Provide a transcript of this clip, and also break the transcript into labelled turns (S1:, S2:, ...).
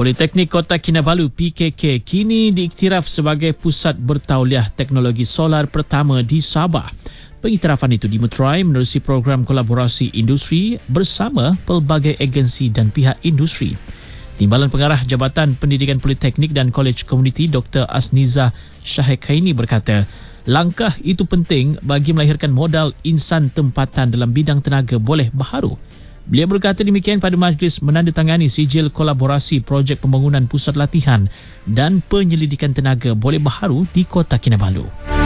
S1: Politeknik Kota Kinabalu PKK kini diiktiraf sebagai pusat bertauliah teknologi solar pertama di Sabah. Pengiktirafan itu dimeterai menerusi program kolaborasi industri bersama pelbagai agensi dan pihak industri. Timbalan Pengarah Jabatan Pendidikan Politeknik dan Kolej Komuniti Dr. Asniza Syahikaini berkata, langkah itu penting bagi melahirkan modal insan tempatan dalam bidang tenaga boleh baharu. Beliau berkata demikian pada majlis menandatangani sijil kolaborasi projek pembangunan pusat latihan dan penyelidikan tenaga boleh baharu di Kota Kinabalu.